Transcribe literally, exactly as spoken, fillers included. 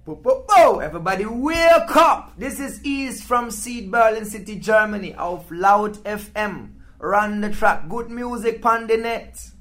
Bo, bo, bo. Everybody wake up! This is East from Seed Berlin City, Germany, auf Loud F M. Run the track, good music on the net.